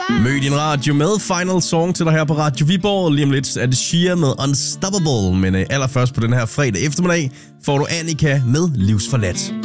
Mød din radio med Final Song til dig her på Radio Viborg. Lige om lidt er det Sia med Unstoppable, men allerførst på den her fredag eftermiddag får du Annika med Livsforladt.